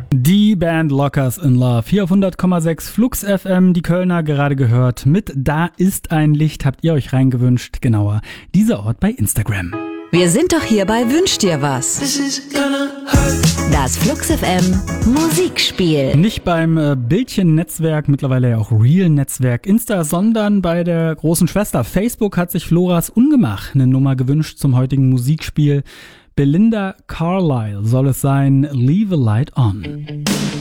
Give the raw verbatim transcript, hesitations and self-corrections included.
Die Band Lockers in Love, hier auf hundert Komma sechs Flux F M, die Kölner gerade gehört mit Da ist ein Licht, habt ihr euch reingewünscht, genauer, dieser Ort bei Instagram. Wir sind doch hier bei Wünsch dir was. Das Flux F M Musikspiel. Nicht beim äh, Bildchen-Netzwerk, mittlerweile ja auch Real-Netzwerk Insta, sondern bei der großen Schwester Facebook hat sich Floras Ungemach eine Nummer gewünscht zum heutigen Musikspiel. Belinda Carlisle soll es sein, Leave a Light On.